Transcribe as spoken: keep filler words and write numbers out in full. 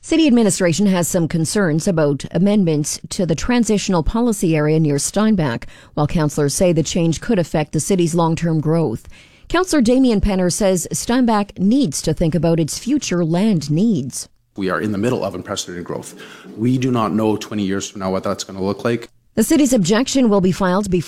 City administration has some concerns about amendments to the transitional policy area near Steinbach, while councillors say the change could affect the city's long-term growth. Councillor Damien Penner says Steinbach needs to think about its future land needs. We are in the middle of unprecedented growth. We do not know twenty years from now what that's going to look like. The city's objection will be filed before